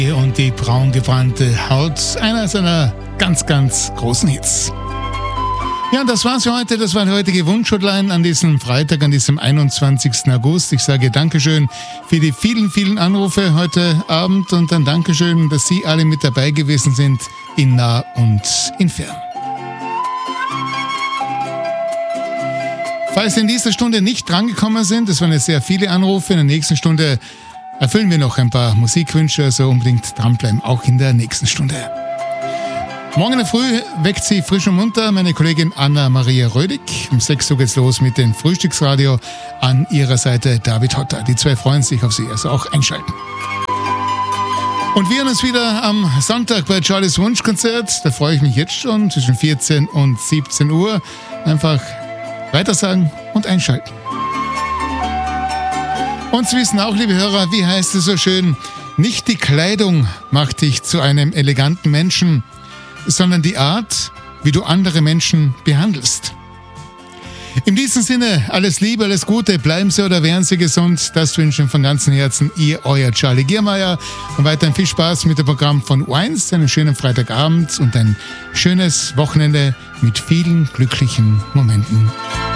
Und die braun gebrannte Haut, einer seiner ganz, ganz großen Hits. Ja, und das war's für heute. Das war die heutige Wunschhotline an diesem Freitag, an diesem 21. August. Ich sage Dankeschön für die vielen, vielen Anrufe heute Abend und dann Dankeschön, dass Sie alle mit dabei gewesen sind, in nah und in fern. Falls Sie in dieser Stunde nicht drangekommen sind, das waren jetzt sehr viele Anrufe, in der nächsten Stunde erfüllen wir noch ein paar Musikwünsche, also unbedingt dranbleiben, auch in der nächsten Stunde. Morgen in der Früh weckt Sie frisch und munter meine Kollegin Anna-Maria Rödig. Um 6 Uhr geht's los mit dem Frühstücksradio. An ihrer Seite David Hotter. Die zwei freuen sich auf Sie, also auch einschalten. Und wir hören uns wieder am Sonntag bei Charlies Wunschkonzert. Da freue ich mich jetzt schon zwischen 14 und 17 Uhr. Einfach weitersagen und einschalten. Und Sie wissen auch, liebe Hörer, wie heißt es so schön, nicht die Kleidung macht dich zu einem eleganten Menschen, sondern die Art, wie du andere Menschen behandelst. In diesem Sinne, alles Liebe, alles Gute, bleiben Sie oder werden Sie gesund, das wünschen von ganzem Herzen Ihr, euer Charlie Giermeier und weiterhin viel Spaß mit dem Programm von U1, einen schönen Freitagabend und ein schönes Wochenende mit vielen glücklichen Momenten.